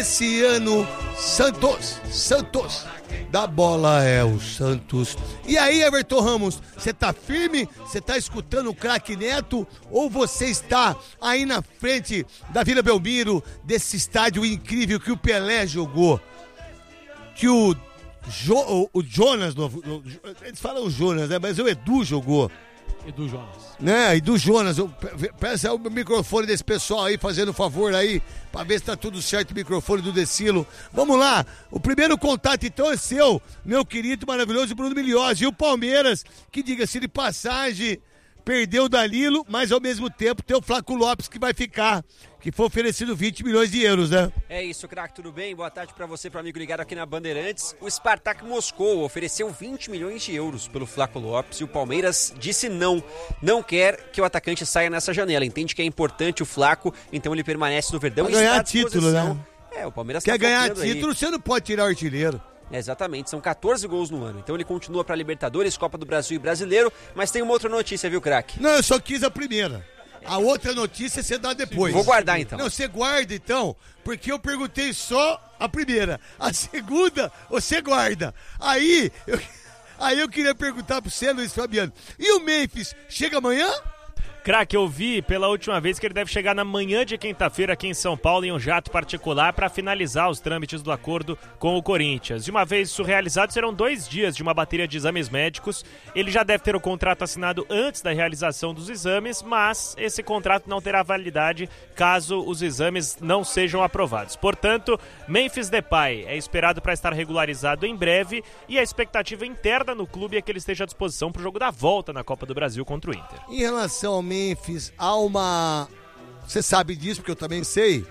Esse ano, Santos, da bola é o Santos. E aí, Everton Ramos, você tá firme? Você tá escutando o craque Neto? Ou você está aí na frente da Vila Belmiro, desse estádio incrível que o Pelé jogou? Que o Jonas, eles falam o Jonas, né? Mas o Edu jogou. Edu Jonas. Né, Edu Jonas, peça o microfone desse pessoal aí, fazendo favor aí, pra ver se tá tudo certo o microfone do Decilo. Vamos lá, o primeiro contato então é seu, meu querido maravilhoso Bruno Milhozzi. E o Palmeiras, que diga-se de passagem, perdeu o Danilo, mas ao mesmo tempo tem o Flaco Lopes que vai ficar, que foi oferecido 20 milhões de euros, né? É isso, craque, tudo bem? Boa tarde pra você, pro amigo ligado aqui na Bandeirantes. O Spartak Moscou ofereceu 20 milhões de euros pelo Flaco Lopes e o Palmeiras disse não quer que o atacante saia nessa janela. Entende que é importante o Flaco, então ele permanece no Verdão e ganhar título, né? O Palmeiras quer ganhar título, você não pode tirar o artilheiro. Exatamente, são 14 gols no ano. Então ele continua para Libertadores, Copa do Brasil e Brasileiro. Mas tem uma outra notícia, viu, craque? Não, eu só quis a primeira. A outra notícia você dá depois. Vou guardar então. Não, você guarda então, porque eu perguntei só a primeira. A segunda você guarda. Aí eu queria perguntar pro você, Luiz Fabiano. E o Memphis chega amanhã? Craque, eu vi pela última vez que ele deve chegar na manhã de quinta-feira aqui em São Paulo em um jato particular para finalizar os trâmites do acordo com o Corinthians. De uma vez isso realizado, serão 2 dias de uma bateria de exames médicos. Ele já deve ter o contrato assinado antes da realização dos exames, mas esse contrato não terá validade caso os exames não sejam aprovados. Portanto, Memphis Depay é esperado para estar regularizado em breve e a expectativa interna no clube é que ele esteja à disposição para o jogo da volta na Copa do Brasil contra o Inter. Em relação ao Memphis, há uma... Você sabe disso, porque eu também sei.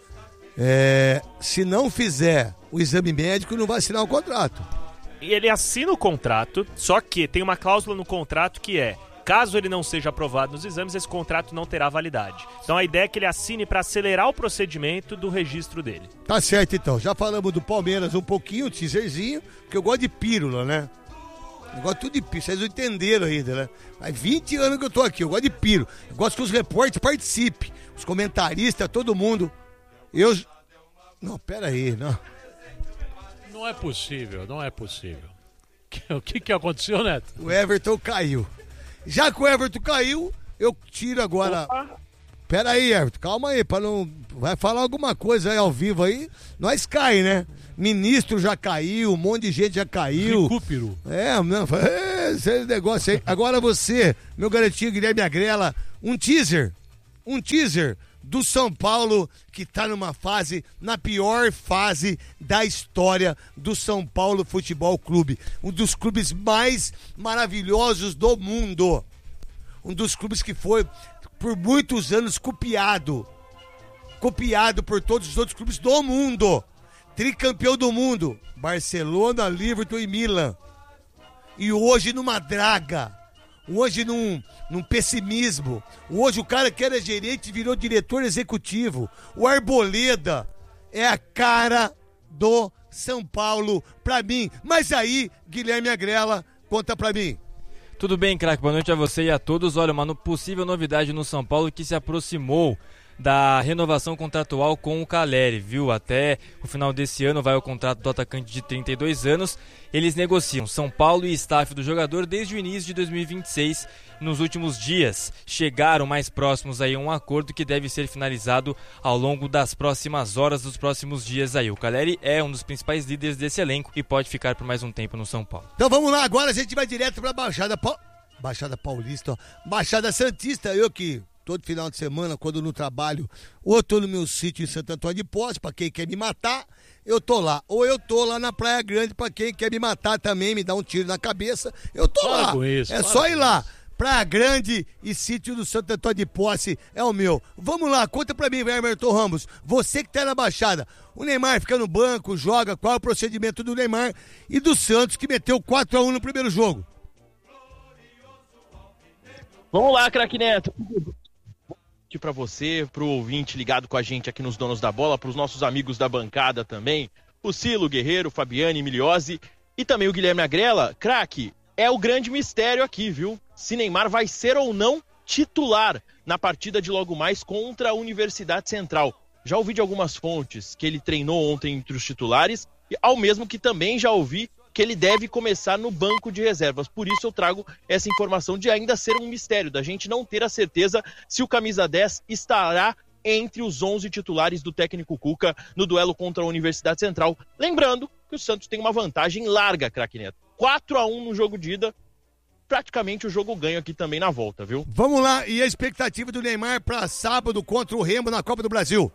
Se não fizer o exame médico, não vai assinar o contrato. E ele assina o contrato, só que tem uma cláusula no contrato que é: caso ele não seja aprovado nos exames, esse contrato não terá validade. Então a ideia é que ele assine para acelerar o procedimento do registro dele. Tá certo, então. Já falamos do Palmeiras um pouquinho, teaserzinho, porque eu gosto de pílula, né? Eu gosto tudo de piro, vocês não entenderam ainda, né? Faz 20 anos que eu tô aqui, eu gosto de piro. Eu gosto que os repórteres participem, os comentaristas, todo mundo. Não, pera aí, não. Não é possível. O que aconteceu, Neto? O Everton caiu. Já que o Everton caiu, eu tiro agora... Pera aí, Everton, calma aí, pra não... Vai falar alguma coisa aí ao vivo aí, nós cai, né? Ministro já caiu, um monte de gente já caiu. Recupero. Esse negócio aí. Agora você, meu garotinho Guilherme Agrela, um teaser do São Paulo, que tá na pior fase da história do São Paulo Futebol Clube. Um dos clubes mais maravilhosos do mundo. Um dos clubes que foi, por muitos anos, copiado por todos os outros clubes do mundo. Tricampeão do mundo, Barcelona, Liverpool e Milan. E hoje numa draga, hoje num pessimismo. Hoje o cara que era gerente virou diretor executivo. O Arboleda é a cara do São Paulo pra mim. Mas aí, Guilherme Agrela, conta pra mim. Tudo bem, craque? Boa noite a você e a todos. Olha, uma possível novidade no São Paulo que se aproximou da renovação contratual com o Caleri, viu? Até o final desse ano vai o contrato do atacante de 32 anos. Eles negociam São Paulo e staff do jogador desde o início de 2026. Nos últimos dias chegaram mais próximos aí a um acordo que deve ser finalizado ao longo das próximas horas, dos próximos dias aí. O Caleri é um dos principais líderes desse elenco e pode ficar por mais um tempo no São Paulo. Então vamos lá, agora a gente vai direto pra Baixada Paulista, ó. Baixada Santista, eu que... Todo final de semana, quando no trabalho, ou eu tô no meu sítio em Santo Antônio de Posse, pra quem quer me matar, eu tô lá. Ou eu tô lá na Praia Grande, pra quem quer me matar também, me dar um tiro na cabeça, eu tô lá. É só ir lá. Praia Grande e sítio do Santo Antônio de Posse é o meu. Vamos lá, conta pra mim, Everton Ramos. Você que tá na Baixada, o Neymar fica no banco, joga, qual é o procedimento do Neymar e do Santos, que meteu 4-1 no primeiro jogo? Vamos lá, craque Neto. Para você, pro ouvinte ligado com a gente aqui nos Donos da Bola, pros nossos amigos da bancada também, o Cilo, Guerreiro, Fabiane, Milhozzi e também o Guilherme Agrela. Craque, é o grande mistério aqui, viu? Se Neymar vai ser ou não titular na partida de logo mais contra a Universidade Central. Já ouvi de algumas fontes que ele treinou ontem entre os titulares, ao mesmo que também já ouvi que ele deve começar no banco de reservas. Por isso eu trago essa informação de ainda ser um mistério, da gente não ter a certeza se o camisa 10 estará entre os 11 titulares do técnico Cuca no duelo contra a Universidade Central. Lembrando que o Santos tem uma vantagem larga, craque Neto. 4-1 no jogo de ida, praticamente o jogo ganho aqui também na volta, viu? Vamos lá, e a expectativa do Neymar para sábado contra o Remo na Copa do Brasil?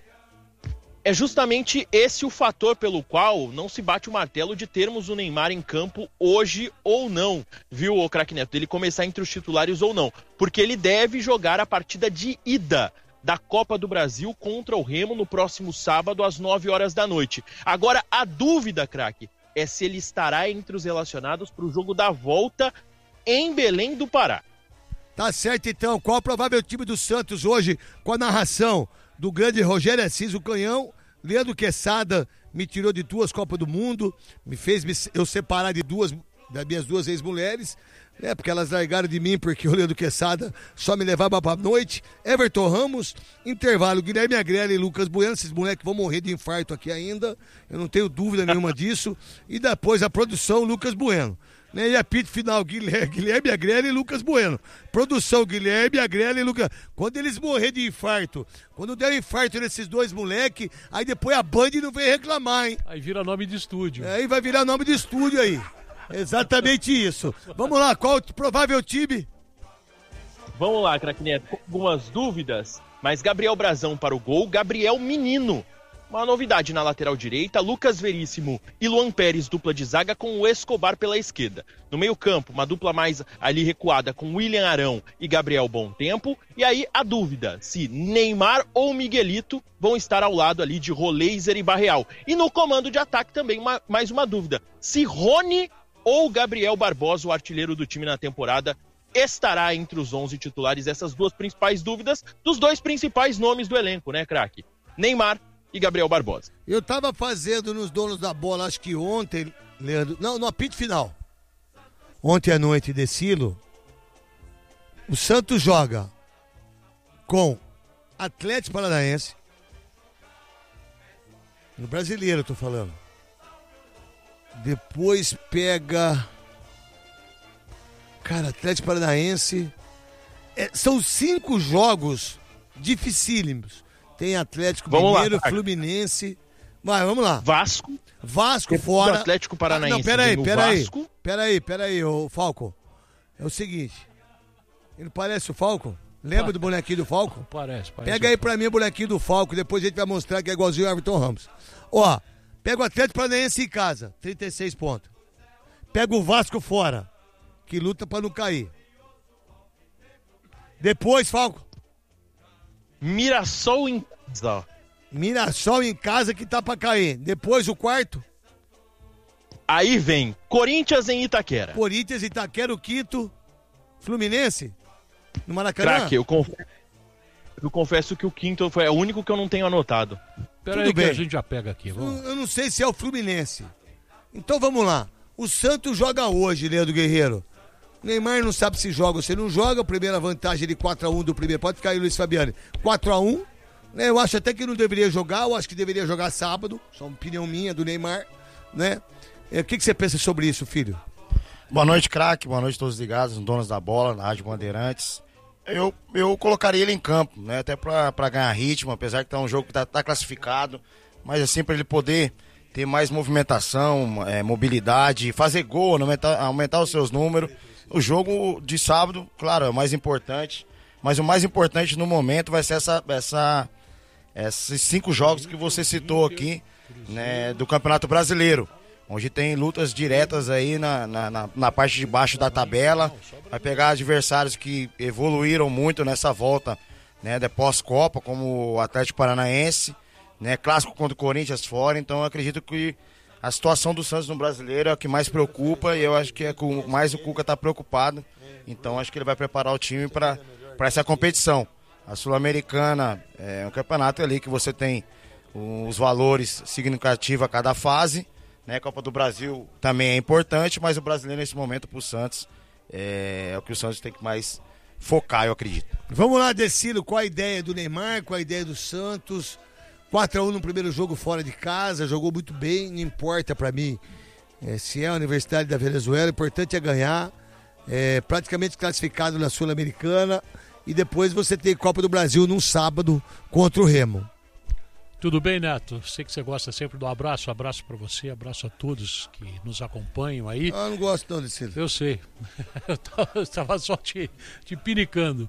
É justamente esse o fator pelo qual não se bate o martelo de termos o Neymar em campo hoje ou não, viu, o craque Neto? Dele começar entre os titulares ou não, porque ele deve jogar a partida de ida da Copa do Brasil contra o Remo no próximo sábado às 9 horas da noite. Agora, a dúvida, craque, é se ele estará entre os relacionados para o jogo da volta em Belém do Pará. Tá certo, então. Qual o provável time do Santos hoje, com a narração do grande Rogério Assis, o Canhão? Leandro Quesada me tirou de 2 Copas do Mundo, me fez eu separar das minhas 2 ex-mulheres, né? Porque elas largaram de mim, porque o Leandro Quesada só me levava pra noite. Everton Ramos, intervalo, Guilherme Agrelli e Lucas Bueno, esses moleques vão morrer de infarto aqui ainda, eu não tenho dúvida nenhuma disso. E depois a produção, Lucas Bueno. Né? E apito final, Guilherme Agrelli e Lucas Bueno. Produção, Guilherme Agrelli e Lucas. Quando eles morrer de infarto, quando der infarto nesses 2 moleques, aí depois a Band não vem reclamar, hein? Aí vira nome de estúdio. Aí vai virar nome de estúdio aí. Exatamente isso. Vamos lá, qual o provável time? Vamos lá, craque Neto, com algumas dúvidas, mas Gabriel Brazão para o gol, Gabriel Menino. Uma novidade na lateral direita, Lucas Veríssimo e Luan Pérez, dupla de zaga com o Escobar pela esquerda. No meio campo, uma dupla mais ali recuada com William Arão e Gabriel Bom Tempo. E aí a dúvida, se Neymar ou Miguelito vão estar ao lado ali de Roleiser e Barreal. E no comando de ataque também mais uma dúvida, se Rony ou Gabriel Barbosa, o artilheiro do time na temporada, estará entre os 11 titulares. Essas 2 principais dúvidas dos 2 principais nomes do elenco, né, craque? Neymar e Gabriel Barbosa. Eu tava fazendo nos donos da bola, acho que ontem, Leandro, não, no apito final. Ontem à noite, Decilo, o Santos joga com Atlético Paranaense, no Brasileiro eu tô falando. Depois pega, cara, Atlético Paranaense, são 5 jogos dificílimos. Tem Atlético Mineiro, Fluminense. Vai, vamos lá. Vasco fora. Atlético Paranaense. Não, peraí, ô Falco. É o seguinte. Ele parece o Falco? Lembra do bonequinho do Falco? Parece. Pega aí pra mim o bonequinho do Falco, depois a gente vai mostrar que é igualzinho o Everton Ramos. Ó, pega o Atlético Paranaense em casa, 36 pontos. Pega o Vasco fora, que luta pra não cair. Depois, Falco. Mirassol em casa. Mirassol em casa que tá pra cair. Depois o quarto. Aí vem Corinthians em Itaquera. Corinthians, Itaquera, o quinto. Fluminense. No Maracanã. Craque, eu confesso que o quinto foi o único que eu não tenho anotado. Pera aí que a gente já pega aqui. Vamos. Eu não sei se é o Fluminense. Então vamos lá. O Santos joga hoje, Leandro Guerreiro. Neymar não sabe se joga ou se não joga. A primeira vantagem de 4-1 do primeiro. Pode ficar aí, Luiz Fabiano. 4-1. Né? Eu acho até que não deveria jogar. Eu acho que deveria jogar sábado. Só uma opinião minha do Neymar. Né? O que você pensa sobre isso, filho? Boa noite, craque. Boa noite a todos ligados, os donos da bola, na Rádio Bandeirantes. Eu colocaria ele em campo, né? Até pra ganhar ritmo, apesar que tá um jogo que tá classificado. Mas assim, pra ele poder ter mais movimentação, mobilidade, fazer gol, aumentar os seus números. O jogo de sábado, claro, é o mais importante, mas o mais importante no momento vai ser esses 5 jogos que você citou aqui, né, do Campeonato Brasileiro, onde tem lutas diretas aí na parte de baixo da tabela. Vai pegar adversários que evoluíram muito nessa volta, né, de pós-Copa, como o Atlético Paranaense, né, clássico contra o Corinthians fora. Então eu acredito que a situação do Santos no Brasileiro é o que mais preocupa, e eu acho que é com mais o Cuca está preocupado. Então acho que ele vai preparar o time para essa competição. A Sul-Americana é um campeonato ali que você tem os valores significativos a cada fase, né? A Copa do Brasil também é importante, mas o brasileiro nesse momento para o Santos é o que o Santos tem que mais focar, eu acredito. Vamos lá, Decilo, qual a ideia do Neymar, qual a ideia do Santos? 4-1 no primeiro jogo fora de casa, jogou muito bem, não importa pra mim se é a Universidade da Venezuela, o importante é ganhar, praticamente classificado na Sul-Americana, e depois você tem Copa do Brasil num sábado contra o Remo. Tudo bem, Neto? Sei que você gosta sempre do abraço pra você, abraço a todos que nos acompanham aí. Eu não gosto não desse. Eu sei, eu estava só te pinicando.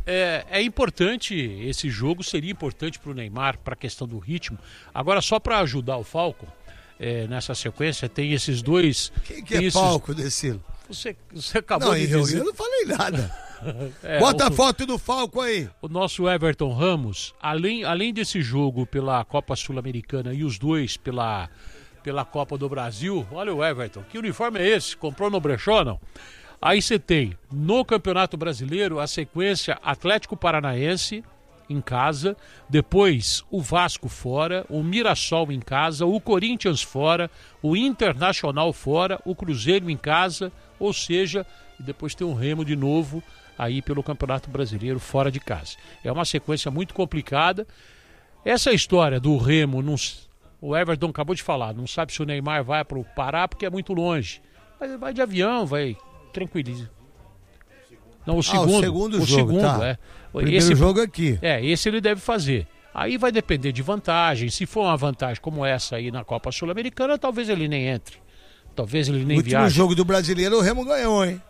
É importante, esse jogo seria importante para o Neymar, para a questão do ritmo. Agora, só para ajudar o Falcon, nessa sequência, tem esses dois... Quem que é Falcon, Decilo? Você acabou de dizer. Eu não falei nada. Bota a foto do Falcon aí. O nosso Everton Ramos, além desse jogo pela Copa Sul-Americana e os dois pela Copa do Brasil, olha o Everton, que uniforme é esse? Comprou no brechó, não? Aí você tem, no Campeonato Brasileiro, a sequência Atlético Paranaense em casa, depois o Vasco fora, o Mirassol em casa, o Corinthians fora, o Internacional fora, o Cruzeiro em casa, ou seja, e depois tem o Remo de novo aí pelo Campeonato Brasileiro fora de casa. É uma sequência muito complicada. Essa história do Remo, o Everton acabou de falar, não sabe se o Neymar vai para o Pará porque é muito longe. Mas vai de avião, vai tranquiliza. Não, o segundo jogo, tá. O primeiro jogo aqui. Esse ele deve fazer. Aí vai depender de vantagem. Se for uma vantagem como essa aí na Copa Sul-Americana, talvez ele nem entre. Talvez ele nem viaje. No último jogo do Brasileiro, o Remo ganhou, hein?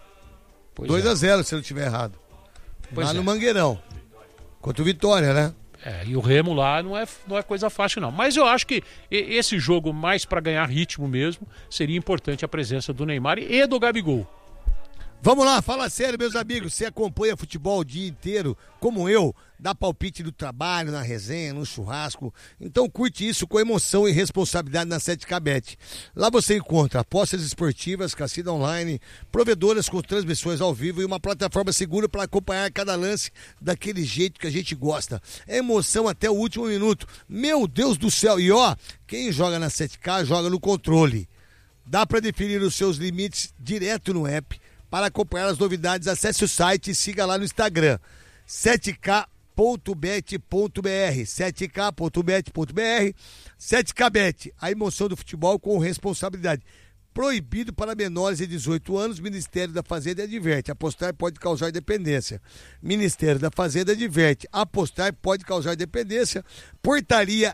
2-0, se eu não estiver errado. Lá no Mangueirão. Contra o Vitória, né? E o Remo lá não é coisa fácil, não. Mas eu acho que esse jogo, mais para ganhar ritmo mesmo, seria importante a presença do Neymar e do Gabigol. Vamos lá, fala sério, meus amigos. Você acompanha futebol o dia inteiro, como eu, dá palpite do trabalho, na resenha, no churrasco. Então curte isso com emoção e responsabilidade na 7K-Bet. Lá você encontra apostas esportivas, cassino online, provedoras com transmissões ao vivo e uma plataforma segura para acompanhar cada lance daquele jeito que a gente gosta. É emoção até o último minuto. Meu Deus do céu. E ó, quem joga na 7K joga no controle. Dá para definir os seus limites direto no app. Para acompanhar as novidades, acesse o site e siga lá no Instagram, 7k.bet.br, 7k.bet.br, 7kbet, a emoção do futebol com responsabilidade. Proibido para menores de 18 anos, Ministério da Fazenda adverte, apostar pode causar dependência. Ministério da Fazenda adverte, apostar pode causar dependência. Portaria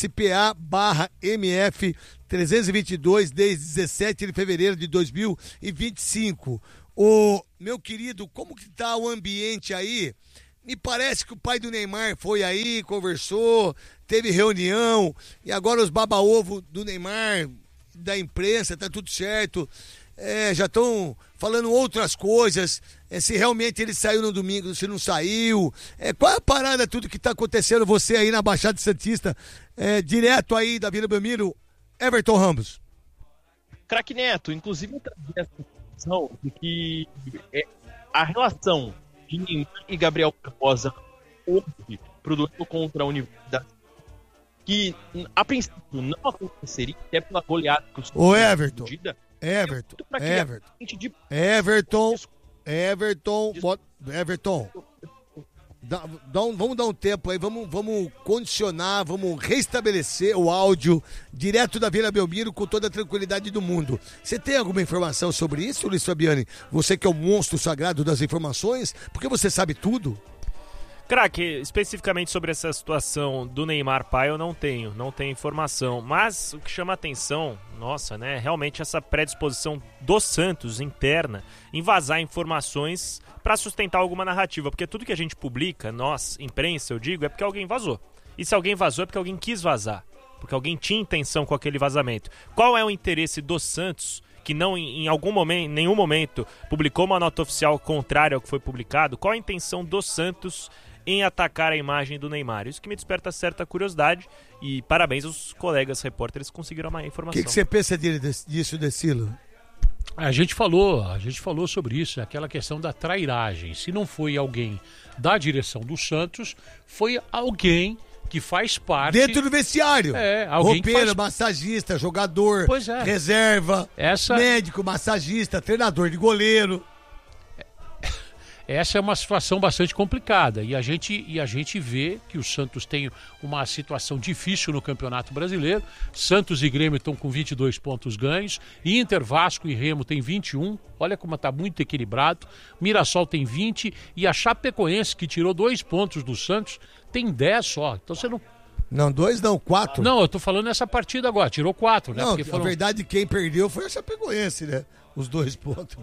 SPA/MF 322, desde 17 de fevereiro de 2025. Ô, meu querido, como que tá o ambiente aí? Me parece que o pai do Neymar foi aí, conversou, teve reunião, e agora os baba-ovo do Neymar, da imprensa, tá tudo certo. Já estão falando outras coisas, se realmente ele saiu no domingo, se não saiu. Qual é a parada, tudo que tá acontecendo, você aí na Baixada Santista, direto aí da Vila Belmiro, Everton Ramos? Craque Neto, inclusive eu trazia essa informação de que a relação de Neymar e Gabriel Barbosa houve pro duelo contra a Universidade, que a princípio não aconteceria, até pela goleada que o Everton. Vamos dar um tempo aí, vamos condicionar, vamos restabelecer o áudio direto da Vila Belmiro com toda a tranquilidade do mundo. Você tem alguma informação sobre isso, Luiz Fabiani? Você que é o monstro sagrado das informações, porque você sabe tudo? Craque, especificamente sobre essa situação do Neymar pai, eu não tenho informação, mas o que chama a atenção, realmente essa predisposição do Santos interna em vazar informações para sustentar alguma narrativa, porque tudo que a gente publica, nós, imprensa, eu digo, é porque alguém vazou. E se alguém vazou é porque alguém quis vazar, porque alguém tinha intenção com aquele vazamento. Qual é o interesse do Santos, que não em nenhum momento publicou uma nota oficial contrária ao que foi publicado? Qual a intenção do Santos em atacar a imagem do Neymar? Isso que me desperta certa curiosidade, e parabéns aos colegas repórteres que conseguiram uma informação. O que você pensa disso, Decilo? A gente falou sobre isso, aquela questão da trairagem. Se não foi alguém da direção do Santos, foi alguém que faz parte... Dentro do vestiário. Alguém roupeiro, massagista, jogador, reserva, médico, massagista, treinador de goleiro. essa é uma situação bastante complicada e a gente vê que o Santos tem uma situação difícil no Campeonato Brasileiro. Santos e Grêmio estão com 22 pontos ganhos, Inter, Vasco e Remo tem 21, olha como está muito equilibrado, Mirassol tem 20 e a Chapecoense, que tirou 2 pontos do Santos, tem 10 só. Então você não... Não, 2 não, 4. Não, eu tô falando nessa partida agora, tirou 4, né? Não, Porque na verdade quem perdeu foi a Chapecoense, né? Os 2 pontos.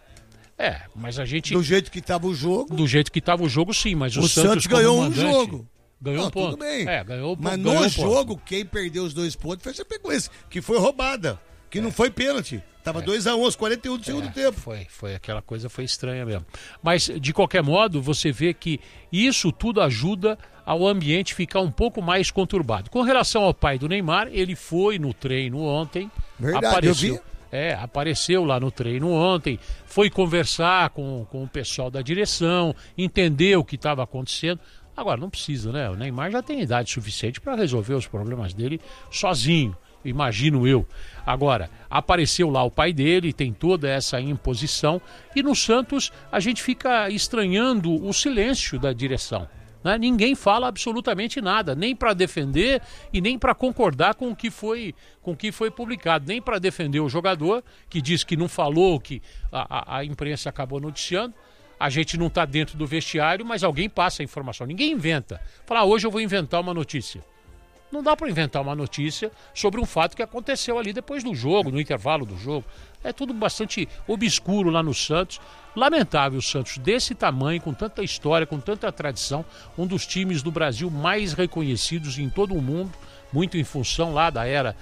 Mas a gente... Do jeito que estava o jogo. Do jeito que estava o jogo, sim, mas o Santos ganhou um jogo. Ganhou um ponto. Tudo bem. Ganhou mas ganhou no um jogo, quem perdeu os 2 pontos foi a Chapecoense, que foi roubada, que não foi pênalti. Tava 2-1 aos 41 do segundo tempo. Foi aquela coisa, foi estranha mesmo. Mas, de qualquer modo, você vê que isso tudo ajuda ao ambiente ficar um pouco mais conturbado. Com relação ao pai do Neymar, ele foi no treino ontem. Verdade, apareceu, eu vi. Apareceu lá no treino ontem, foi conversar com o pessoal da direção, entender o que estava acontecendo. Agora, não precisa, né? O Neymar já tem idade suficiente para resolver os problemas dele sozinho, imagino eu. Agora, apareceu lá o pai dele, tem toda essa imposição, e no Santos a gente fica estranhando o silêncio da direção. Né? Ninguém fala absolutamente nada, nem para defender e nem para concordar com o que foi publicado, nem para defender o jogador, que diz que não falou, que a imprensa acabou noticiando. A gente não está dentro do vestiário, mas alguém passa a informação. Ninguém inventa. Fala, hoje eu vou inventar uma notícia. Não dá para inventar uma notícia sobre um fato que aconteceu ali depois do jogo, no intervalo do jogo. É tudo bastante obscuro lá no Santos. Lamentável o Santos desse tamanho, com tanta história, com tanta tradição, um dos times do Brasil mais reconhecidos em todo o mundo, muito em função lá da era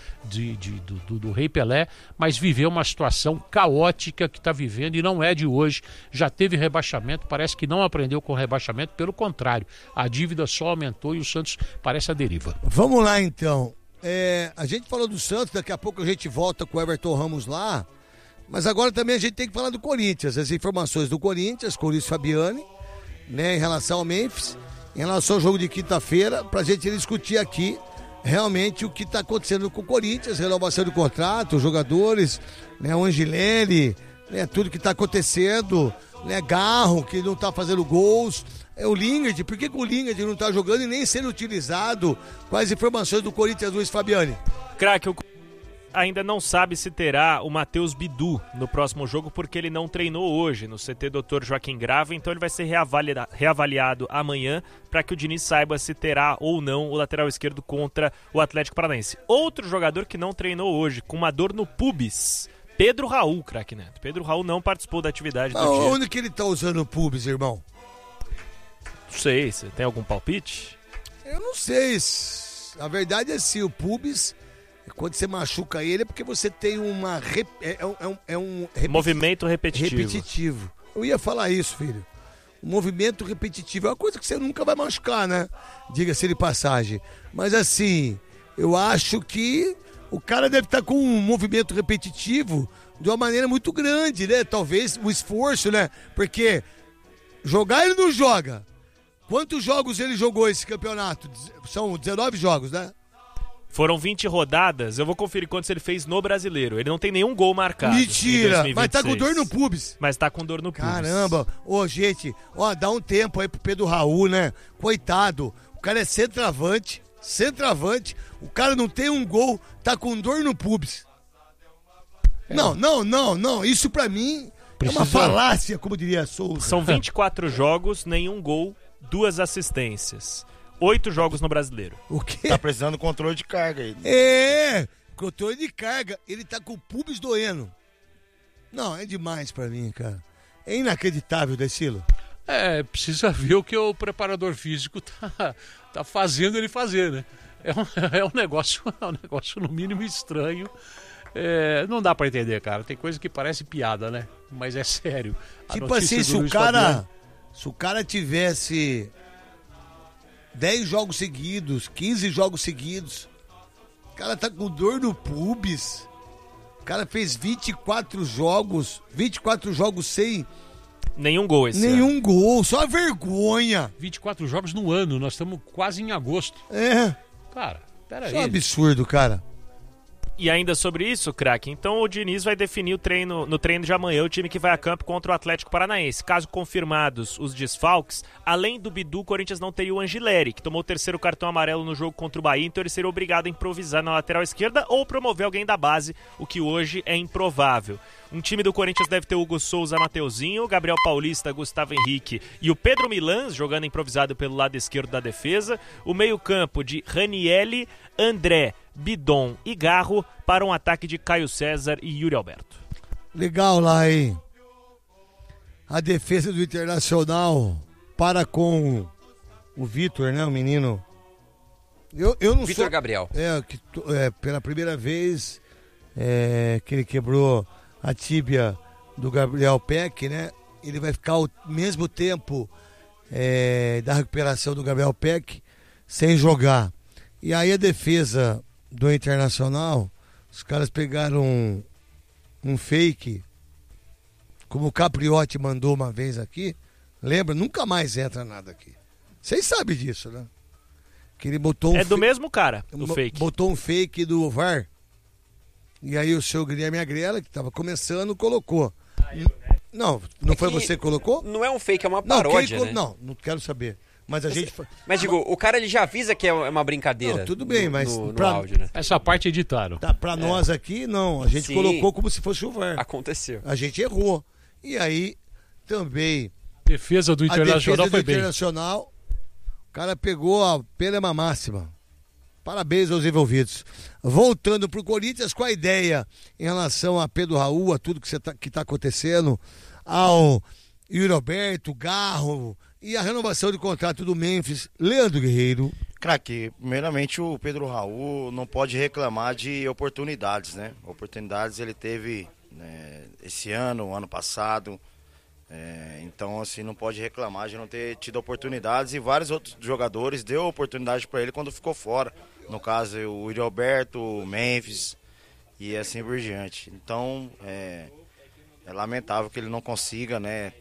do Rei Pelé, mas viveu uma situação caótica que está vivendo e não é de hoje. Já teve rebaixamento, parece que não aprendeu com o rebaixamento, pelo contrário, a dívida só aumentou e o Santos parece a deriva. Vamos lá então, a gente falou do Santos, daqui a pouco a gente volta com o Everton Ramos lá, mas agora também a gente tem que falar do Corinthians, as informações do Corinthians, com o Luiz Fabiani, né, em relação ao Memphis, em relação ao jogo de quinta-feira, pra gente discutir aqui realmente o que está acontecendo com o Corinthians, renovação do contrato, os jogadores, né, o Angelelli, né, tudo que está acontecendo, né, Garro, que não está fazendo gols, o Lingard, por que o Lingard não está jogando e nem sendo utilizado? Quais informações do Corinthians, Luiz Fabiani? Craque, o ainda não sabe se terá o Matheus Bidu no próximo jogo, porque ele não treinou hoje no CT Dr. Joaquim Grava, então ele vai ser reavaliado amanhã para que o Diniz saiba se terá ou não o lateral esquerdo contra o Atlético Paranaense. Outro jogador que não treinou hoje, com uma dor no pubis, Pedro Raul, craque Neto. Pedro Raul não participou da atividade do dia. Onde que ele tá usando o pubis, irmão? Não sei, você tem algum palpite? Eu não sei. A verdade é assim, o pubis, quando você machuca ele, é porque você tem uma... movimento repetitivo. Eu ia falar isso, filho. Um movimento repetitivo é uma coisa que você nunca vai machucar, né? Diga-se de passagem. Mas assim, eu acho que o cara deve estar com um movimento repetitivo de uma maneira muito grande, né? Talvez o esforço, né? Porque jogar ele não joga. Quantos jogos ele jogou esse campeonato? São 19 jogos, né? Foram 20 rodadas, eu vou conferir quantos ele fez no Brasileiro. Ele não tem nenhum gol marcado. Mentira, mas tá com dor no pubis. Mas tá com dor no pubis. Caramba, gente, dá um tempo aí pro Pedro Raul, né? Coitado, o cara é centroavante, o cara não tem um gol, tá com dor no pubis. Não, isso pra mim é uma falácia, como diria a Souza. São 24 jogos, nenhum gol, 2 assistências. 8 jogos no Brasileiro. O quê? Tá precisando de controle de carga aí. Controle de carga. Ele tá com o pubis doendo. Não, é demais pra mim, cara. É inacreditável, Decilo. Precisa ver o que o preparador físico tá fazendo ele fazer, né? É um negócio no mínimo estranho. Não dá pra entender, cara. Tem coisa que parece piada, né? Mas é sério. Tipo assim, se o cara tivesse 10 jogos seguidos, 15 jogos seguidos, o cara tá com dor no pubis, o cara fez 24 jogos sem nenhum gol esse ano. Nenhum gol, só vergonha. 24 jogos no ano, nós estamos quase em agosto. É. Cara, peraí. Isso é um absurdo, cara. E ainda sobre isso, craque, então o Diniz vai definir no treino de amanhã o time que vai a campo contra o Atlético Paranaense. Caso confirmados os desfalques, além do Bidu, o Corinthians não teria o Angileri, que tomou o 3º cartão amarelo no jogo contra o Bahia, então ele seria obrigado a improvisar na lateral esquerda ou promover alguém da base, o que hoje é improvável. Um time do Corinthians deve ter Hugo Souza, Mateuzinho, Gabriel Paulista, Gustavo Henrique e o Pedro Milans, jogando improvisado pelo lado esquerdo da defesa. O meio-campo de Ranielli, André, Bidon e Garro para um ataque de Caio César e Yuri Alberto. Legal lá, hein? A defesa do Internacional para com o Vitor, né? O menino. Eu não Vitor sou... Gabriel. Pela primeira vez que ele quebrou a tíbia do Gabriel Peck, né? Ele vai ficar ao mesmo tempo da recuperação do Gabriel Peck sem jogar. E aí a defesa do Internacional, os caras pegaram um fake, como o Capriotti mandou uma vez aqui, lembra? Nunca mais entra nada aqui. Vocês sabem disso, né? Que ele botou do mesmo cara, o fake. Botou um fake do VAR. E aí o seu Guilherme Agrela, que estava começando, colocou. Não foi você que colocou? Não é um fake, é uma paródia, né? Não quero saber. Mas Mas digo, o cara ele já avisa que é uma brincadeira. Não, tudo bem, mas no pra, áudio, né? Essa parte editaram. Tá, pra nós aqui, não. A gente Sim. colocou como se fosse o VAR. Aconteceu. A gente errou. E aí, também, Defesa do a Internacional defesa do foi bem. Internacional, o cara pegou a pena máxima. Parabéns aos envolvidos. Voltando pro Corinthians, com a ideia em relação a Pedro Raul, a tudo que tá acontecendo, ao Yuri Alberto, Garro e a renovação de contrato do Memphis, Leandro Guerreiro. Craque, primeiramente o Pedro Raul não pode reclamar de oportunidades, né? Oportunidades ele teve esse ano, ano passado. Então, assim, não pode reclamar de não ter tido oportunidades, e vários outros jogadores deu oportunidade para ele quando ficou fora. No caso, o Yuri Alberto, o Memphis e assim por diante. Então, é lamentável que ele não consiga, né,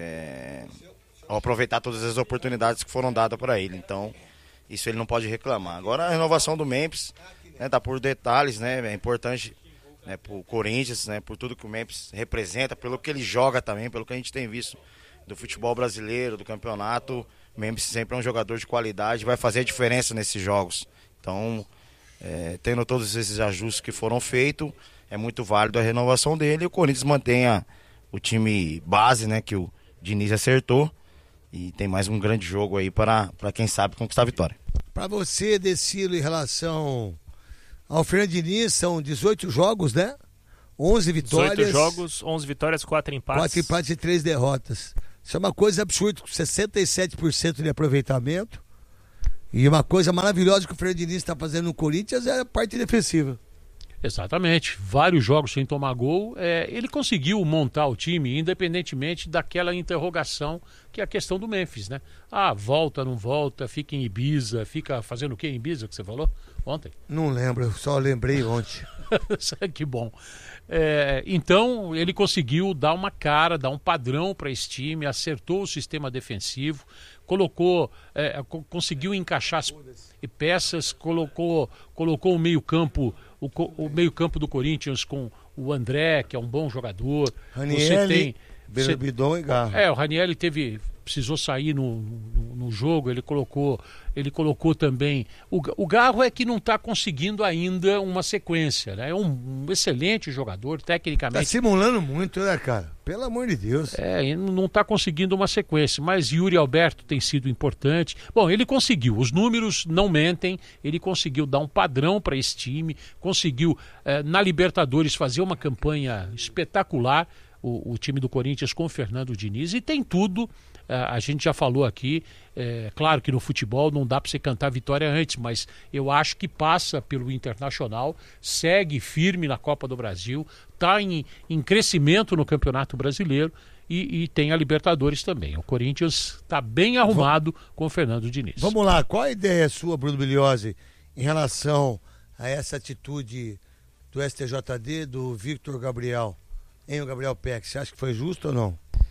aproveitar todas as oportunidades que foram dadas para ele. Então, isso ele não pode reclamar. Agora, a renovação do Memphis, tá por detalhes, né, é importante, né, pro Corinthians, né, por tudo que o Memphis representa, pelo que ele joga também, pelo que a gente tem visto do futebol brasileiro, do campeonato. O Memphis sempre é um jogador de qualidade, vai fazer a diferença nesses jogos. Então, tendo todos esses ajustes que foram feitos, é muito válido a renovação dele, e o Corinthians mantenha o time base, né, que o Diniz acertou, e tem mais um grande jogo aí para quem sabe conquistar a vitória. Para você, Decilo, em relação ao Fernando Diniz, são 18 jogos, né? 11 vitórias. 18 jogos, 11 vitórias, 4 empates. 4 empates e 3 derrotas. Isso é uma coisa absurda, com 67% de aproveitamento. E uma coisa maravilhosa que o Fernando Diniz está fazendo no Corinthians é a parte defensiva. Exatamente, vários jogos sem tomar gol. Ele conseguiu montar o time independentemente daquela interrogação que é a questão do Memphis, né? Volta, não volta, fica em Ibiza, fica fazendo o que em Ibiza que você falou ontem? Não lembro, eu só lembrei ontem. Que bom. Então ele conseguiu dar uma cara, dar um padrão para esse time, acertou o sistema defensivo, conseguiu encaixar as peças, colocou o meio-campo, o meio-campo do Corinthians com o André, que é um bom jogador. Ranielli, Bidon e Garro. O Ranielli precisou sair no jogo, ele colocou também. O Garro é que não está conseguindo ainda uma sequência, né? É um excelente jogador, tecnicamente. Está simulando muito, né, cara? Pelo amor de Deus. Ele não está conseguindo uma sequência, mas Yuri Alberto tem sido importante. Bom, ele conseguiu, os números não mentem, ele conseguiu dar um padrão para esse time, conseguiu na Libertadores fazer uma campanha espetacular, o time do Corinthians com o Fernando Diniz, e tem tudo. A gente já falou aqui, claro que no futebol não dá para você cantar vitória antes, mas eu acho que passa pelo Internacional, segue firme na Copa do Brasil, está em crescimento no Campeonato Brasileiro e tem a Libertadores também. O Corinthians está bem arrumado com o Fernando Diniz. Vamos lá, qual a ideia sua, Bruno Biliosi, em relação a essa atitude do STJD, do Victor Gabriel, o Gabriel Peck? Você acha que foi justo ou não?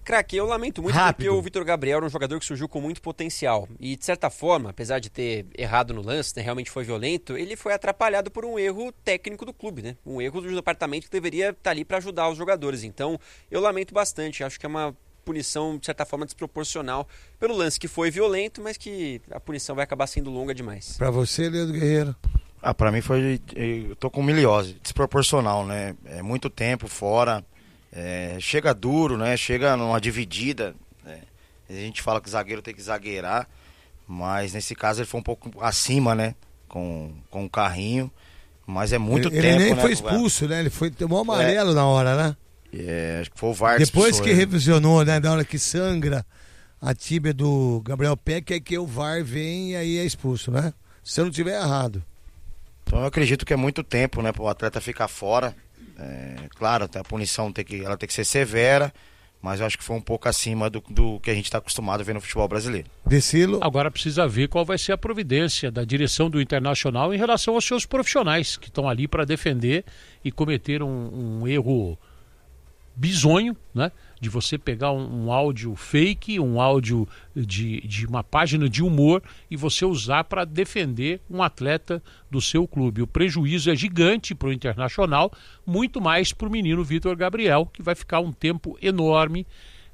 Craque, eu lamento muito porque o Vitor Gabriel era um jogador que surgiu com muito potencial. E, de certa forma, apesar de ter errado no lance, né, realmente foi violento, ele foi atrapalhado por um erro técnico do clube, né? Um erro do departamento que deveria estar ali para ajudar os jogadores. Então, eu lamento bastante. Acho que é uma punição, de certa forma, desproporcional pelo lance que foi violento, mas que a punição vai acabar sendo longa demais. Pra você, Leandro Guerreiro? Pra mim foi... Eu tô com miliose, desproporcional, né? É muito tempo fora... chega duro, né? Chega numa dividida, né? A gente fala que o zagueiro tem que zagueirar, mas nesse caso ele foi um pouco acima, né? Com o carrinho, mas é muito tempo, ele nem né? foi expulso, né? Ele tomou amarelo na hora, né? Acho que foi o VAR depois que ele. revisionou, né? Na hora que sangra a tíbia do Gabriel Peck, é que o VAR vem e aí é expulso, né? Se eu não tiver errado. Então eu acredito que é muito tempo, né? Para o atleta ficar fora. Claro, a punição ela tem que ser severa, mas eu acho que foi um pouco acima do que a gente está acostumado a ver no futebol brasileiro. Decilo. Agora precisa ver qual vai ser a providência da direção do Internacional em relação aos seus profissionais que estão ali para defender e cometeram um erro bizonho, né? De você pegar um áudio fake, um áudio de uma página de humor e você usar para defender um atleta do seu clube. O prejuízo é gigante para o Internacional, muito mais para o menino Vitor Gabriel, que vai ficar um tempo enorme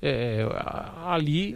ali.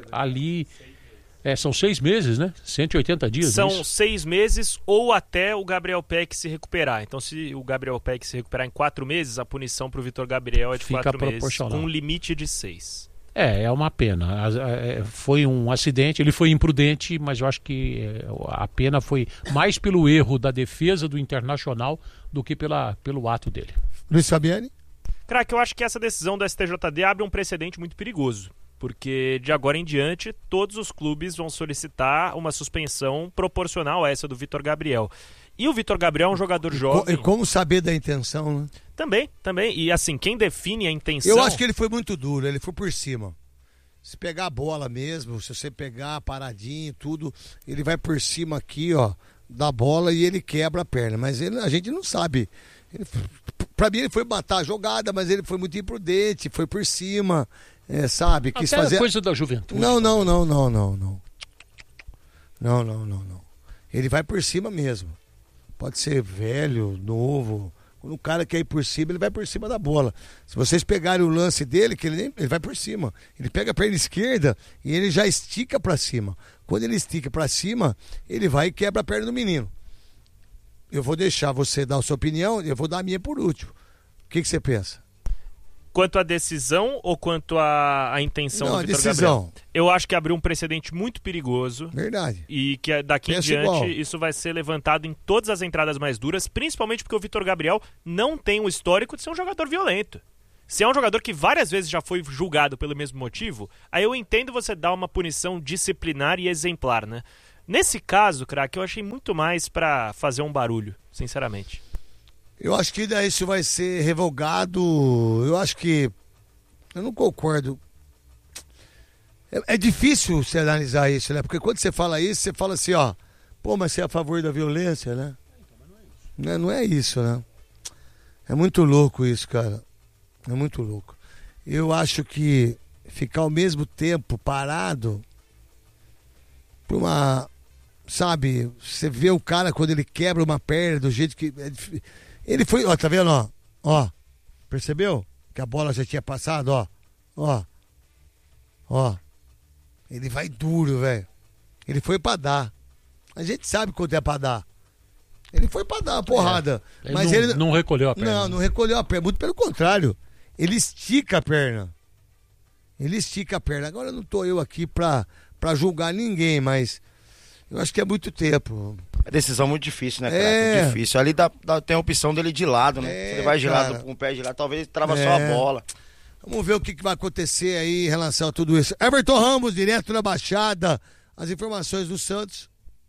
São 6 meses, né? 180 dias. São 6 meses ou até o Gabriel Peck se recuperar. Então, se o Gabriel Peck se recuperar em 4 meses, a punição para o Vitor Gabriel é de 4 meses, com um limite de 6. É uma pena. Foi um acidente, ele foi imprudente, mas eu acho que a pena foi mais pelo erro da defesa do Internacional do que pelo ato dele. Luiz Fabiani? Craque, eu acho que essa decisão do STJD abre um precedente muito perigoso. Porque de agora em diante todos os clubes vão solicitar uma suspensão proporcional a essa do Vitor Gabriel. E o Vitor Gabriel é um jogador jovem. E como saber da intenção, né? Também. E assim, quem define a intenção... Eu acho que ele foi muito duro, ele foi por cima. Se pegar a bola mesmo, se você pegar paradinho, tudo, ele vai por cima aqui, ó, da bola e ele quebra a perna. Mas a gente não sabe. Pra mim ele foi matar a jogada, mas ele foi muito imprudente, foi por cima... sabe, quis fazer coisa da juventude. Não. Ele vai por cima mesmo. Pode ser velho, novo. Quando o cara quer ir por cima, ele vai por cima da bola. Se vocês pegarem o lance dele, que ele vai por cima. Ele pega a perna esquerda e ele já estica pra cima. Quando ele estica pra cima, ele vai e quebra a perna do menino. Eu vou deixar você dar a sua opinião, eu vou dar a minha por último. O que você pensa? Quanto à decisão ou quanto à intenção do Vitor Gabriel? Eu acho que abriu um precedente muito perigoso. Verdade. E que daqui em diante isso vai ser levantado em todas as entradas mais duras, principalmente porque o Vitor Gabriel não tem o histórico de ser um jogador violento. Se é um jogador que várias vezes já foi julgado pelo mesmo motivo, aí eu entendo você dar uma punição disciplinar e exemplar, né? Nesse caso, craque, eu achei muito mais pra fazer um barulho, sinceramente. Eu acho que daí isso vai ser revogado. Eu acho que... Eu não concordo. É difícil você analisar isso, né? Porque quando você fala isso, você fala assim, ó... Pô, mas você é a favor da violência, né? Não é isso, né? É muito louco isso, cara. É muito louco. Eu acho que ficar ao mesmo tempo parado... Por uma... Sabe? Você vê o cara quando ele quebra uma perna do jeito que... Ele foi, ó, tá vendo, ó, percebeu? Que a bola já tinha passado, ó, ele vai duro, velho, ele foi pra dar, a gente sabe quanto é pra dar, ele foi pra dar uma porrada, mas ele não recolheu a perna. Não recolheu a perna, muito pelo contrário, ele estica a perna, agora não tô eu aqui pra julgar ninguém, mas eu acho que é muito tempo. É decisão muito difícil, né, cara? Muito difícil. Ali tem a opção dele de lado, né? Se ele vai de lado com o pé de lado, talvez ele trava só a bola. Vamos ver o que vai acontecer aí em relação a tudo isso. Everton Ramos, direto da Baixada. As informações do Santos.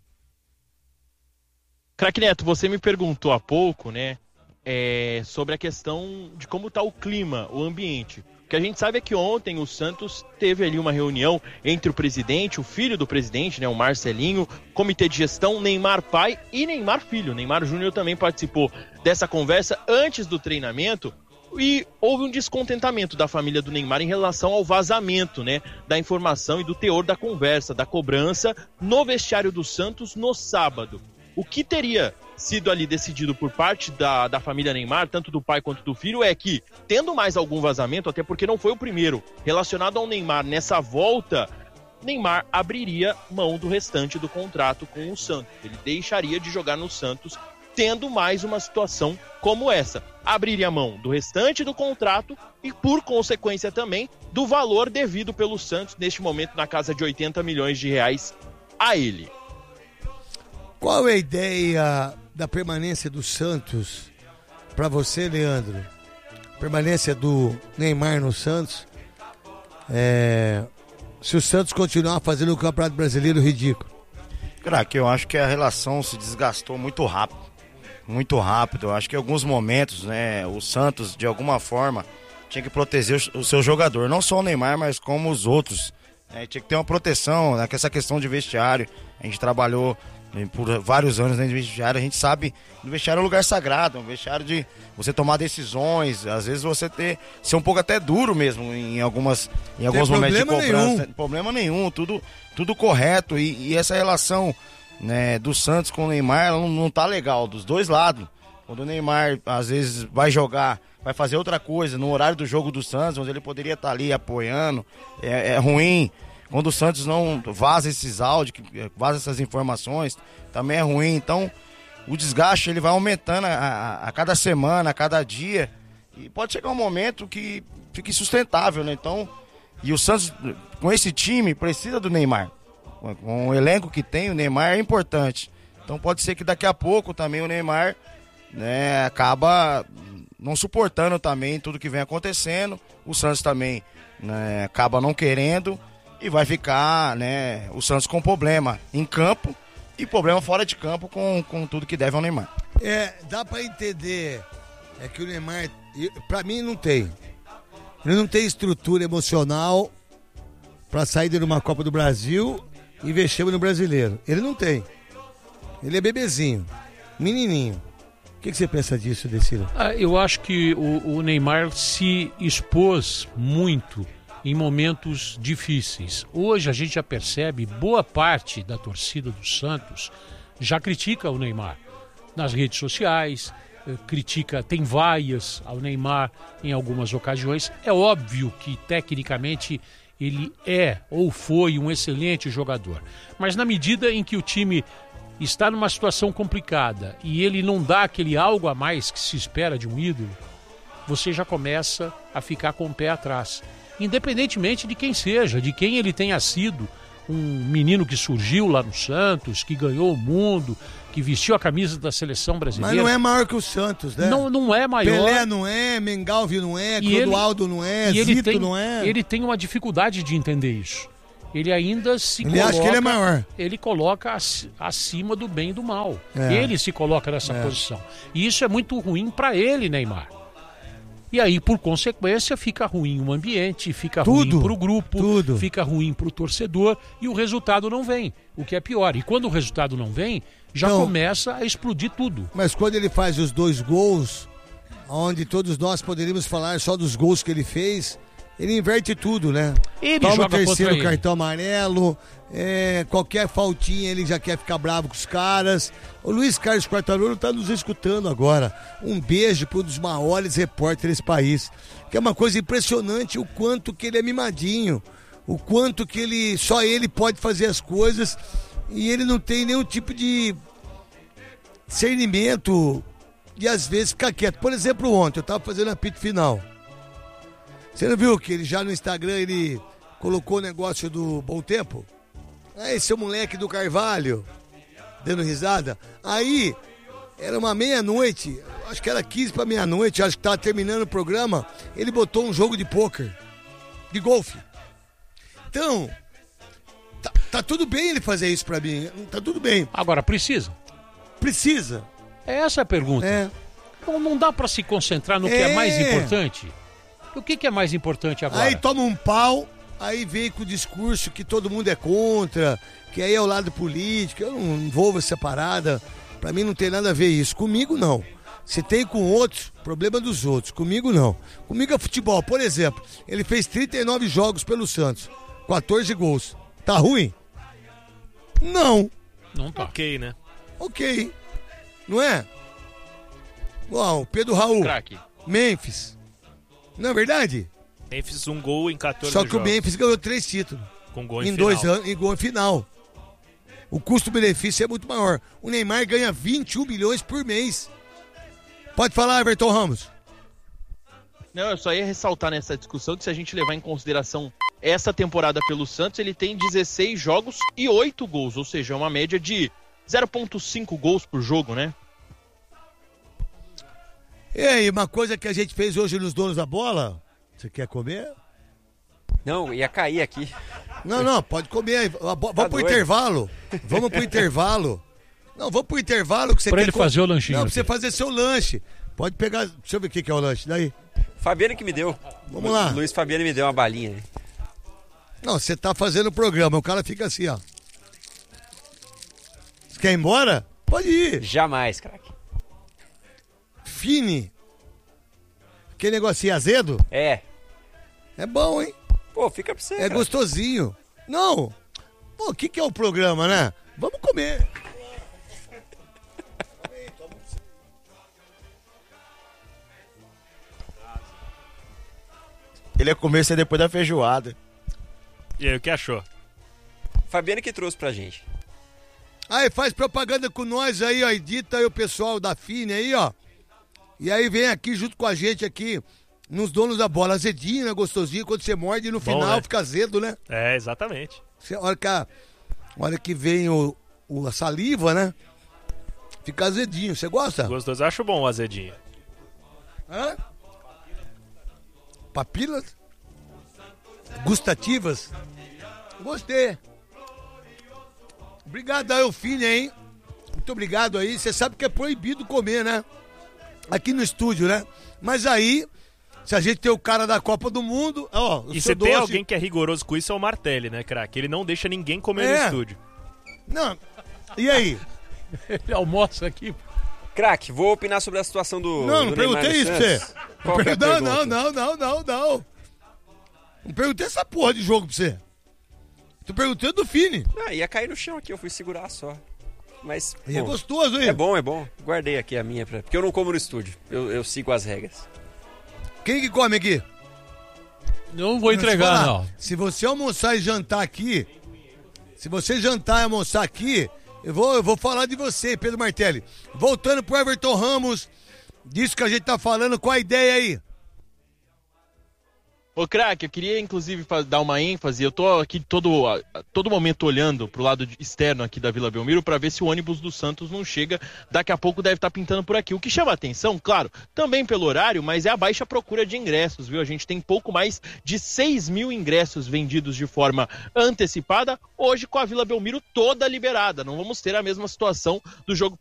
Craque Neto, você me perguntou há pouco, né? Sobre a questão de como está o clima, o ambiente. O que a gente sabe é que ontem o Santos teve ali uma reunião entre o presidente, o filho do presidente, né, o Marcelinho, comitê de gestão, Neymar pai e Neymar filho. Neymar Júnior também participou dessa conversa antes do treinamento. E houve um descontentamento da família do Neymar em relação ao vazamento, né, da informação e do teor da conversa, da cobrança no vestiário do Santos no sábado. O que teria sido ali decidido por parte da família Neymar, tanto do pai quanto do filho, é que, tendo mais algum vazamento, até porque não foi o primeiro, relacionado ao Neymar nessa volta, Neymar abriria mão do restante do contrato com o Santos. Ele deixaria de jogar no Santos, tendo mais uma situação como essa. Abriria mão do restante do contrato e, por consequência também, do valor devido pelo Santos, neste momento na casa de 80 milhões de reais a ele. Qual é a ideia da permanência do Santos para você, Leandro? Permanência do Neymar no Santos? Se o Santos continuar fazendo o Campeonato Brasileiro ridículo. Craque, eu acho que a relação se desgastou muito rápido. Muito rápido. Eu acho que em alguns momentos, né, o Santos, de alguma forma, tinha que proteger o seu jogador. Não só o Neymar, mas como os outros. Tinha que ter uma proteção, né, essa questão de vestiário. A gente trabalhou por vários anos dentro de vestiário. A gente sabe que o vestiário é um lugar sagrado, um vestiário de você tomar decisões. Às vezes você ser um pouco até duro mesmo em alguns momentos de cobrança. Problema nenhum, tudo correto. E essa relação, né, do Santos com o Neymar não tá legal, dos dois lados. Quando o Neymar às vezes vai jogar, vai fazer outra coisa no horário do jogo do Santos, onde ele poderia estar ali apoiando, é ruim. Quando o Santos não vaza esses áudios, vaza essas informações, também é ruim. Então o desgaste ele vai aumentando a cada semana, a cada dia, e pode chegar um momento que fique insustentável, né? Então, e o Santos com esse time precisa do Neymar. Com o elenco que tem, o Neymar é importante. Então pode ser que daqui a pouco também o Neymar, né, acaba não suportando também tudo que vem acontecendo. O Santos também, né, acaba não querendo e vai ficar, né, o Santos com problema em campo e problema fora de campo com tudo que deve ao Neymar. Dá pra entender que o Neymar, pra mim não tem. Ele não tem estrutura emocional pra sair de uma Copa do Brasil e investir no Brasileiro. Ele não tem. Ele é bebezinho, menininho. O que você pensa disso, Decilo? Eu acho que o Neymar se expôs muito em momentos difíceis. Hoje a gente já percebe, boa parte da torcida do Santos já critica o Neymar nas redes sociais, tem vaias ao Neymar em algumas ocasiões. É óbvio que tecnicamente ele é ou foi um excelente jogador, mas na medida em que o time está numa situação complicada e ele não dá aquele algo a mais que se espera de um ídolo, você já começa a ficar com o pé atrás, independentemente de quem seja, de quem ele tenha sido, um menino que surgiu lá no Santos, que ganhou o mundo, que vestiu a camisa da seleção brasileira. Mas não é maior que o Santos, né? Não é maior. Pelé não é, Mengalvio não é, Clodoaldo não é, Zito não é. Ele tem uma dificuldade de entender isso. Ele ainda acha que ele é maior. Ele coloca acima do bem e do mal. Ele se coloca nessa posição. E isso é muito ruim para ele, Neymar. E aí, por consequência, fica ruim o ambiente, fica ruim para o grupo, fica ruim para o torcedor e o resultado não vem, o que é pior. E quando o resultado não vem, já começa a explodir tudo. Mas quando ele faz os 2 gols, onde todos nós poderíamos falar só dos gols que ele fez, ele inverte tudo, né? Ele toma joga o terceiro contra cartão amarelo, qualquer faltinha ele já quer ficar bravo com os caras. O Luiz Carlos Quartarolo tá nos escutando agora. Um beijo para um dos maiores repórteres desse país. Que é uma coisa impressionante o quanto que ele é mimadinho, o quanto que só ele pode fazer as coisas e ele não tem nenhum tipo de discernimento e às vezes fica quieto. Por exemplo, ontem eu tava fazendo apito final. Você não viu que ele já no Instagram ele colocou o negócio do Bom Tempo? Esse é o moleque do Carvalho, dando risada. Aí, era uma meia-noite, acho que era 15 para meia-noite, acho que tava terminando o programa, ele botou um jogo de pôquer, de golfe. Então, tá tudo bem ele fazer isso pra mim, tá tudo bem. Agora, precisa? Precisa. Essa é a pergunta. Não dá pra se concentrar no que é mais importante? O que é mais importante agora? Aí toma um pau, aí vem com o discurso que todo mundo é contra, que aí é o lado político. Eu não envolvo essa parada. Pra mim não tem nada a ver isso. Comigo não. Se tem com outros, problema dos outros. Comigo não. Comigo é futebol. Por exemplo, ele fez 39 jogos pelo Santos. 14 gols. Tá ruim? Não. Não tá. Ok, né? Ok. Não é? Uau, Pedro Raul. Craque. Memphis. Não é verdade? Memphis 1 gol em 14 Só que jogos. o Memphis ganhou 3 títulos. Com gol Em em 2 final. anos, em gol em final. O custo-benefício é muito maior. O Neymar ganha 21 milhões por mês. Pode falar, Everton Ramos. Não, eu só ia ressaltar nessa discussão que se a gente levar em consideração essa temporada pelo Santos, ele tem 16 jogos e 8 gols, ou seja, uma média de 0,5 gols por jogo, né? E aí, uma coisa que a gente fez hoje nos Donos da Bola, você quer comer? Não, ia cair aqui. Não, pode comer. Vamos pro doido. intervalo. Vamos pro intervalo. Não, vamos pro intervalo que você Pra quer ele fazer o lanchinho Não, pra você aqui. fazer seu lanche. Pode pegar. Deixa eu ver o que é o lanche daí. Fabiano que me deu. Vamos lá. Luiz Fabiano me deu uma balinha. Né? Não, você tá fazendo o programa, o cara fica assim, ó. Você quer ir embora? Pode ir. Jamais, craque. Fine. Aquele negocinho azedo? É. É bom, hein? Pô, fica pra você. É cara. gostosinho. Não. Pô, o que é o programa, né? Vamos comer. Ele ia comer isso aí depois da feijoada. E aí, o que achou? Fabiano que trouxe pra gente. Aí faz propaganda com nós aí, ó. Edita aí o pessoal da Fine aí, ó. E aí vem aqui junto com a gente aqui, nos Donos da Bola. Azedinho, né? Gostosinho. Quando você morde no Bom, final né? fica azedo, né? É, exatamente. Você, a hora que vem a saliva, né? Fica azedinho. Você gosta? Gostoso. Eu acho bom o azedinho. Hã? Papilas? Gustativas? Gostei. Obrigado aí, Fine, hein? Muito obrigado aí. Você sabe que é proibido comer, né? Aqui no estúdio, né? Mas aí, se a gente tem o cara da Copa do Mundo, ó, o E seu se tem doce- alguém que é rigoroso com isso, é o Martelli, né, craque? Ele não deixa ninguém comer É. no estúdio. Não. E aí? Ele almoça aqui. Craque, vou opinar sobre a situação do. Não, do não Neymar perguntei no isso pra você. Santos. Qual que é a Não, pergunta? não. Não perguntei essa porra de jogo pra você. Tô perguntando do Fine. Ah, ia cair no chão aqui, eu fui segurar só. Mas. E é pô, gostoso, hein? é bom, é bom. Guardei aqui a minha, porque eu não como no estúdio. Eu sigo as regras. Quem que come aqui? Não vou Deixa eu entregar, falar, não. Se você almoçar e jantar aqui, se você jantar e almoçar aqui, eu vou falar de você, Pedro Martelli. Voltando pro Everton Ramos, disso que a gente tá falando, qual a ideia aí? Ô, craque, eu queria inclusive dar uma ênfase. Eu tô aqui todo momento olhando pro lado externo aqui da Vila Belmiro para ver se o ônibus do Santos não chega. Daqui a pouco deve estar pintando por aqui. O que chama a atenção, claro, também pelo horário, mas é a baixa procura de ingressos, viu? A gente tem pouco mais de 6 mil ingressos vendidos de forma antecipada, hoje com a Vila Belmiro toda liberada. Não vamos ter a mesma situação do jogo